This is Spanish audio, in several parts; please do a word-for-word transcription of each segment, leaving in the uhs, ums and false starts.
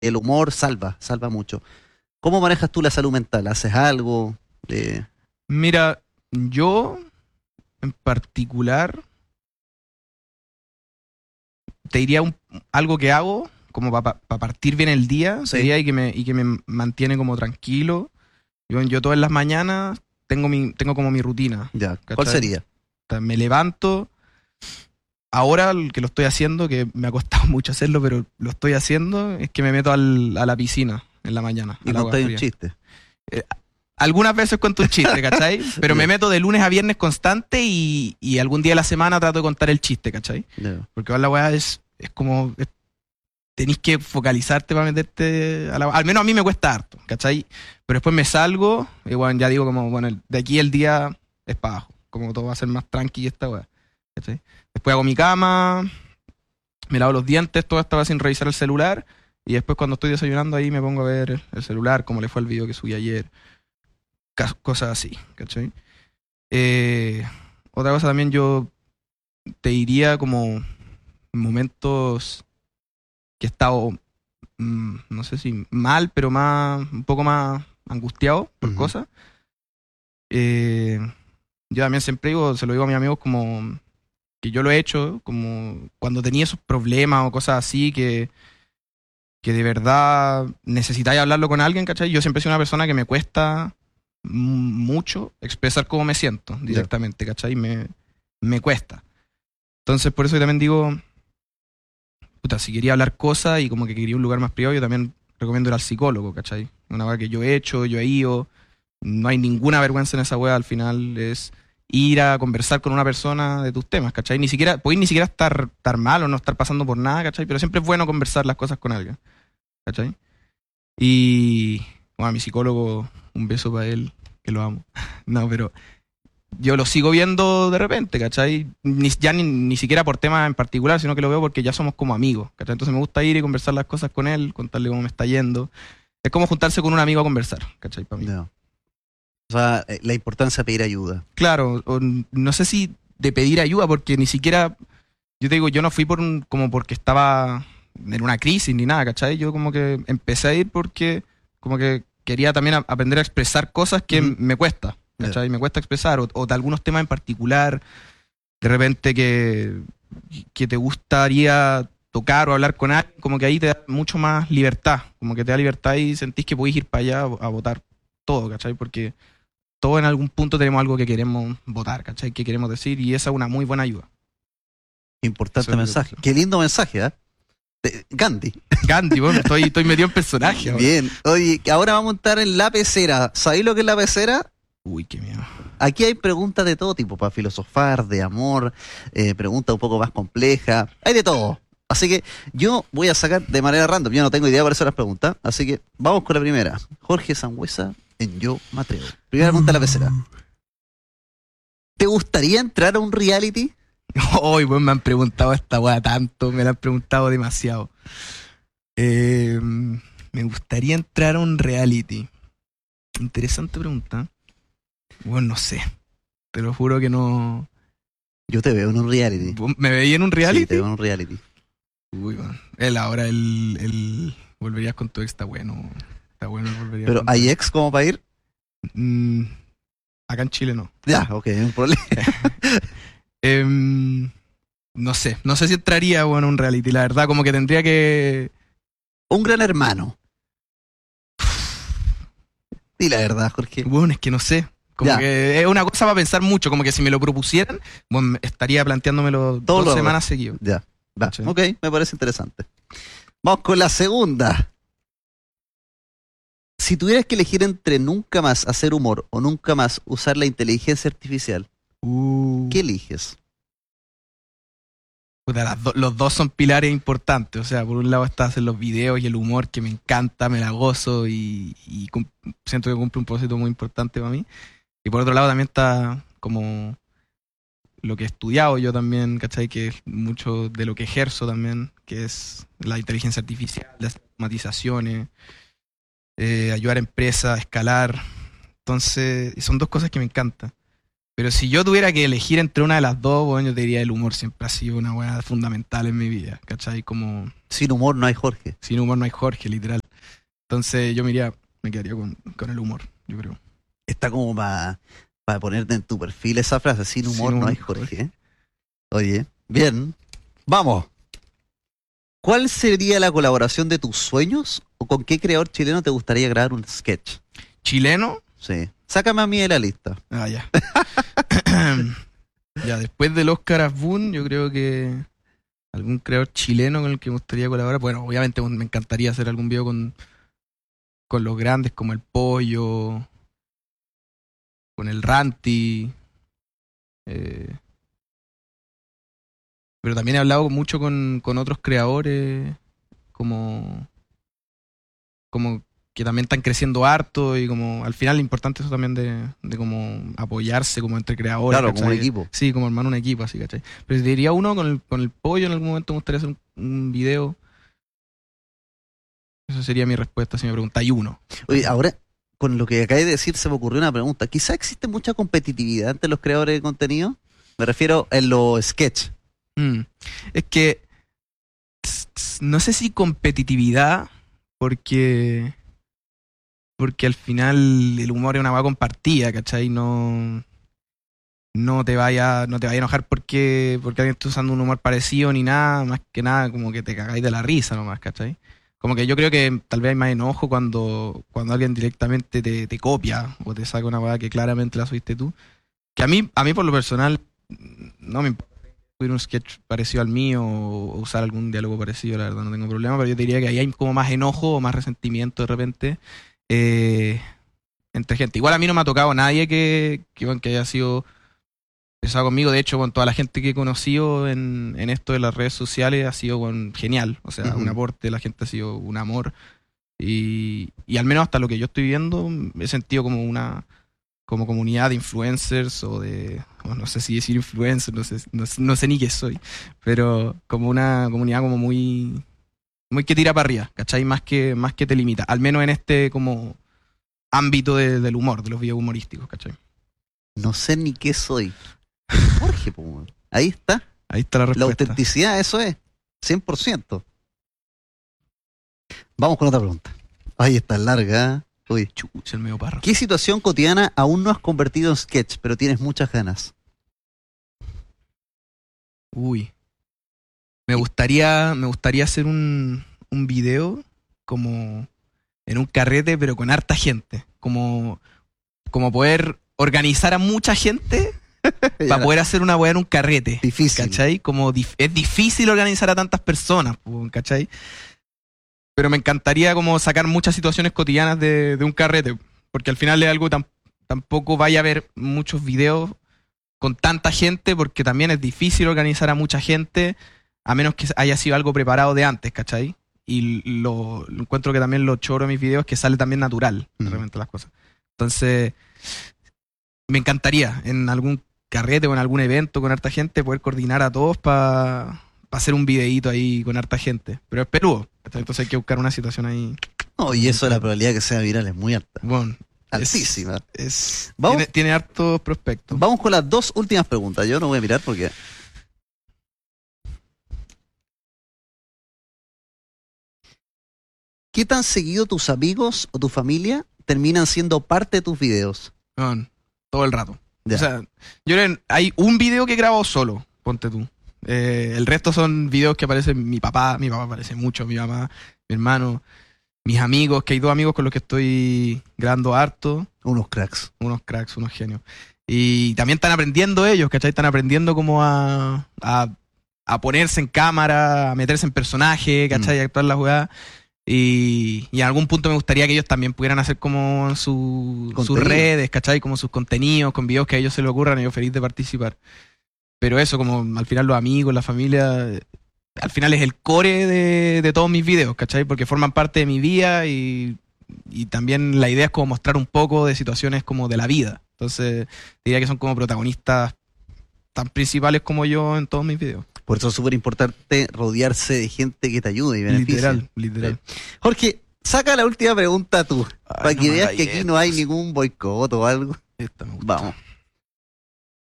el humor salva, salva mucho. ¿Cómo manejas tú la salud mental? ¿Haces algo? Eh, Mira, yo en particular te diría un- algo que hago como para partir bien el día, sí, sería y que me, y que me mantiene como tranquilo. Yo, yo todas las mañanas tengo mi, tengo como mi rutina, ya. ¿Cuál ¿cachai? sería? O sea, me levanto. Ahora el que lo estoy haciendo, que me ha costado mucho hacerlo, pero lo estoy haciendo, es que me meto al- a la piscina en la mañana, Y al agua contáis un fría. chiste. Eh, Algunas veces cuento un chiste, ¿cachai? Pero me Ya, meto de lunes a viernes constante y, y algún día de la semana trato de contar el chiste, ¿cachai? ya. Porque ahora la weá es, es como... es- tenéis que focalizarte para meterte a la... Al menos a mí me cuesta harto, ¿cachai? Pero después me salgo y bueno, ya digo como, bueno, el- de aquí el día es para abajo. Como todo va a ser más tranqui esta weá, ¿cachai? Después hago mi cama, me lavo los dientes, todo estaba sin revisar el celular. Y después cuando estoy desayunando ahí me pongo a ver el, el celular, cómo le fue el video que subí ayer, cas- cosas así, ¿cachai? Eh, Otra cosa también yo te diría como momentos que he estado, mm, no sé si mal, pero más, un poco más angustiado por Ujú. cosas. Eh, yo también siempre digo, se lo digo a mis amigos como que yo lo he hecho, como cuando tenía esos problemas o cosas así que, que de verdad necesitáis hablarlo con alguien, ¿cachai? Yo siempre he sido una persona que me cuesta mm, mucho expresar cómo me siento Ya. directamente, ¿cachai? Me, me cuesta. Entonces, por eso yo también digo, puta, si quería hablar cosas y como que quería un lugar más privado, yo también recomiendo ir al psicólogo, ¿cachai? Una weá que yo he hecho, yo he ido, no hay ninguna vergüenza en esa weá, al final es ir a conversar con una persona de tus temas, ¿cachai? Ni siquiera, podéis ni siquiera estar, estar mal o no estar pasando por nada, ¿cachai? Pero siempre es bueno conversar las cosas con alguien, ¿cachai? Y, bueno, a mi psicólogo, un beso para él, que lo amo. No, pero yo lo sigo viendo de repente, ¿cachai? Ni, ya ni, ni siquiera por tema en particular, sino que lo veo porque ya somos como amigos, ¿cachai? Entonces me gusta ir y conversar las cosas con él, contarle cómo me está yendo. Es como juntarse con un amigo a conversar, ¿cachai? Para mí. Ya. O sea, eh, la importancia de pedir ayuda. Claro, o n- no sé si de pedir ayuda, porque ni siquiera, yo te digo, yo no fui por un, como porque estaba en una crisis ni nada, ¿cachai? Yo como que empecé a ir porque como que quería también a- aprender a expresar cosas que Ujú. m- me cuesta, Ya. ¿cachai? Me cuesta expresar, o, o de algunos temas en particular, de repente que, que te gustaría tocar o hablar con alguien, como que ahí te da mucho más libertad, como que te da libertad y sentís que podés ir para allá a votar todo, ¿cachai? Porque todos en algún punto tenemos algo que queremos votar, ¿cachai? Que queremos decir y esa es una muy buena ayuda. Eso Importante es lo que mensaje. pienso. Qué lindo mensaje, ¿eh? De- Gandhi. Gandhi, bueno, estoy, estoy metido en personaje ahora. Bien. Oye, ahora vamos a estar en la pecera. ¿Sabéis lo que es la pecera? Uy, qué miedo. Aquí hay preguntas de todo tipo, para filosofar, de amor, eh, preguntas un poco más complejas, hay de todo. Así que yo voy a sacar de manera random, yo no tengo idea para hacer las preguntas, así que vamos con la primera. Jorge Sangüesa en Yo Mateo. Primera pregunta de la pecera. ¿Te gustaría entrar a un reality? Hoy, pues me han preguntado esta weá tanto, me la han preguntado demasiado. Eh, Me gustaría entrar a un reality. Interesante pregunta. Bueno, no sé. Te lo juro que no. Yo te veo en un reality. ¿Vos ¿Me veía en un Sí, te reality? veo en un reality. Uy, bueno. Él ahora, el, el Volverías con tu ex, está bueno. Está bueno el Volverías Pero con tu ¿hay ex. ex como para ir? Mm, acá en Chile no. Ya, ok, no hay un problema. Em, no sé, no sé si entraría bueno un reality, la verdad, como que tendría que. Un gran hermano. Di la verdad, Jorge. Bueno, es que no sé. Como Ya. que es una cosa para pensar mucho, como que si me lo propusieran, bueno, estaría planteándomelo Todo dos lo- semanas seguidas. Ya, va. ¿Cachai? Ok, me parece interesante. Vamos con la segunda. Si tuvieras que elegir entre nunca más hacer humor o nunca más usar la inteligencia artificial, Uh, ¿qué eliges? puta, las do- los dos son pilares importantes. O sea, por un lado está hacer los videos y el humor que me encanta, me la gozo y, y cum- siento que cumple un propósito muy importante para mí. Y por otro lado también está como lo que he estudiado yo también, ¿cachai? Que es mucho de lo que ejerzo también, que es la inteligencia artificial, las automatizaciones, eh, ayudar a empresas a escalar. Entonces, y son dos cosas que me encantan. Pero si yo tuviera que elegir entre una de las dos, bueno, yo te diría el humor siempre ha sido una weá fundamental en mi vida, ¿cachai? Como Sin humor no hay Jorge. sin humor no hay Jorge, literal. Entonces yo me iría, me quedaría con, con el humor, yo creo. Está como para ponerte en tu perfil esa frase, sin humor Sin no humor, hay Jorge. ¿eh? Oye, bien. Vamos. ¿Cuál sería la colaboración de tus sueños o con qué creador chileno te gustaría grabar un sketch? ¿Chileno? Sí. Sácame a mí de la lista. Ah, ya. Ya, después del Oscar Asbun, yo creo que algún creador chileno con el que me gustaría colaborar. Bueno, obviamente me encantaría hacer algún video con, con los grandes como el Pollo, con el Ranti. Eh, pero también he hablado mucho con, con otros creadores como, como que también están creciendo harto y como al final lo importante es eso también de, de como apoyarse como entre creadores. Claro, como un ¿cachai? equipo. Sí, como armar un equipo así, ¿cachai? Pero si te diría uno con el, con el Pollo en algún momento me gustaría hacer un, un video. Esa sería mi respuesta si me preguntáis uno. Oye, ahora, con lo que acabé de decir, se me ocurrió una pregunta. Quizá existe mucha competitividad entre los creadores de contenido. Me refiero en los sketch. Mm. Es que tss, tss, no sé si competitividad, porque porque al final el humor es una hueá compartida, ¿cachai? No, no te vaya, no te vaya a enojar porque, porque alguien está usando un humor parecido ni nada, más que nada como que te cagáis de la risa nomás, ¿cachai? Como que yo creo que tal vez hay más enojo cuando, cuando alguien directamente te, te copia o te saca una hueá que claramente la subiste tú. Que a mí, a mí por lo personal, no me importa subir un sketch parecido al mío o usar algún diálogo parecido, la verdad no tengo problema, pero yo te diría que ahí hay como más enojo o más resentimiento de repente eh, entre gente. Igual a mí no me ha tocado nadie que, que, bueno, que haya sido pesado conmigo. De hecho, con toda la gente que he conocido en, en esto de las redes sociales ha sido bueno, genial. O sea, Ujú. un aporte, la gente ha sido un amor. Y, y al menos hasta lo que yo estoy viendo, he sentido como una como comunidad de influencers o de, o no sé si decir influencer, no sé, no, no sé ni qué soy, pero como una comunidad como muy muy que tira para arriba, ¿cachai? Más que, más que te limita, al menos en este como ámbito de- del humor, de los videos humorísticos, ¿cachai? No sé ni qué soy. Jorge, po, weón. Ahí está. Ahí está la La respuesta. autenticidad, eso es. cien por ciento. Vamos con otra pregunta. Ahí está larga. ¿eh? Uy. Chucha, el medio párrafo. ¿Qué situación cotidiana aún no has convertido en sketch, pero tienes muchas ganas? Uy. Me gustaría, me gustaría hacer un, un video como en un carrete, pero con harta gente. Como, como poder organizar a mucha gente para poder hacer una weá en un carrete. Difícil. ¿Cachai? Como dif- es difícil organizar a tantas personas, po, ¿cachai? Pero me encantaría como sacar muchas situaciones cotidianas de, de un carrete, porque al final es algo tan, tampoco vaya a haber muchos videos con tanta gente, porque también es difícil organizar a mucha gente, a menos que haya sido algo preparado de antes, ¿cachai? Y lo, lo encuentro que también lo choro de mis videos es que sale también natural, Mm. realmente las cosas. Entonces, me encantaría en algún carrete o en algún evento con harta gente poder coordinar a todos para hacer un videíto ahí con harta gente. Pero es peludo, ¿cachai? Entonces hay que buscar una situación ahí. No, y eso de la probabilidad de que sea viral es muy alta. Bueno, Altísima. es, es- Vamos. tiene, tiene hartos prospectos. Vamos con las dos últimas preguntas. Yo no voy a mirar porque... ¿Qué tan seguido tus amigos o tu familia terminan siendo parte de tus videos? Bueno, todo el rato. Ya. O sea, yo creo que hay un video que grabo solo, ponte tú. Eh, el resto son videos que aparecen mi papá, mi papá aparece mucho, mi mamá, mi hermano, mis amigos, que hay dos amigos con los que estoy grabando harto, Unos cracks. unos cracks, unos genios. Y también están aprendiendo ellos, ¿cachai? Están aprendiendo como a, a, a ponerse en cámara, a meterse en personaje, ¿cachai? A actuar la jugada. Y, y en algún punto me gustaría que ellos también pudieran hacer como su- sus Contenido. redes, ¿cachai? Como sus contenidos, con videos que a ellos se les ocurran y yo feliz de participar. Pero eso, como al final los amigos, la familia, eh, al final es el core de, de todos mis videos, ¿cachai? Porque forman parte de mi vida y, y también la idea es como mostrar un poco de situaciones como de la vida. Entonces, diría que son como protagonistas tan principales como yo en todos mis videos. Por eso es súper importante rodearse de gente que te ayude y beneficie. Literal, literal. Jorge, saca la última pregunta tú. Ay, para no que me veas hagáis que aquí esto. no hay ningún boicot o algo. Esta me gusta. Vamos.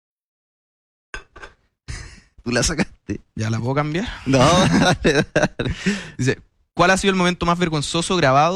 Tú la sacaste. ¿Ya la puedo cambiar? No, dale, dale. Dice, ¿cuál ha sido el momento más vergonzoso grabado